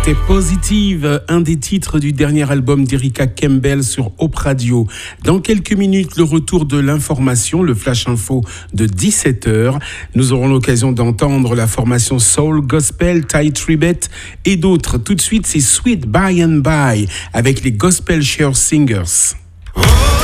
C'était Positive, un des titres du dernier album d'Erika Campbell sur Hope Radio. Dans quelques minutes, le retour de l'information, le Flash Info de 17h. Nous aurons l'occasion d'entendre la formation Soul Gospel, Ty Tribbett et d'autres. Tout de suite, c'est Sweet By and By avec les Gospel Share Singers. Oh!